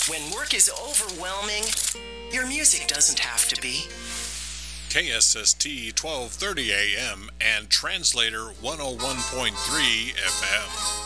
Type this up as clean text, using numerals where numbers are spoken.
When work is overwhelming, your music doesn't have to be. KSST 1230 AM and Translator 101.3 FM.